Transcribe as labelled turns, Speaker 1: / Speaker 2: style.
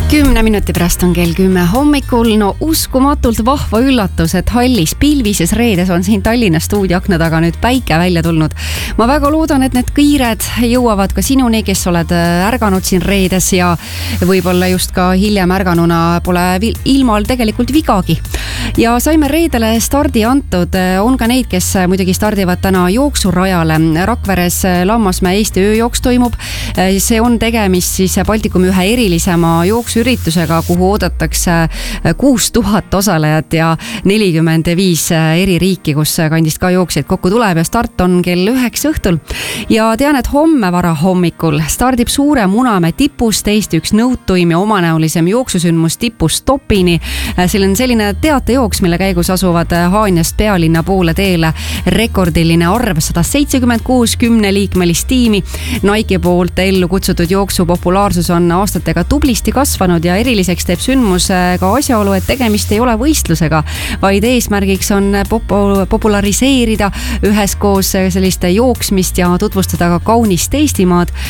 Speaker 1: 10 minuti pärast on kell 10 hommikul. No uskumatult vahva üllatus, et hallis pilvises reedes on siin Tallinna stuudioakna taga nüüd päike välja tulnud. Ma väga loodan, et need kiired jõuavad ka sinuni, kes oled ärganud siin reedes ja võib-olla just ka hiljem ärganuna pole ilmal tegelikult vigagi. Ja saime reedele stardi antud. On ka neid, kes muidugi stardivad täna jooksurajale. Rakveres Lammasmäe Eesti ööjooks toimub. See on tegemist siis Baltikumi ühe erilisema jooksuüritusega, kuhu oodatakse 6000 osalejat ja 45 eri riiki, kus kandist ka jooksjaid kokku tuleb ja start on kell 9 õhtul. Ja tean, et homme vara hommikul stardib Suure Munamäe tipust Eesti üks nõutuim ja omanäolisem jooksusündmus tipust Topini. Seal on selline teatejooks, mille käigus asuvad Haanjast pealinna poole teele rekordiline arv 176 10-liikmelist tiimi. Nike poolt ellu kutsutud jooksu populaarsus on aastatega tublisti kasvanud ja eriliseks teeb sündmus ka asjaolu, et tegemist ei ole võistlusega, vaid eesmärgiks on populariseerida üheskoos sellist jooksmist ja tutvustada ka kaunist Eestimaad.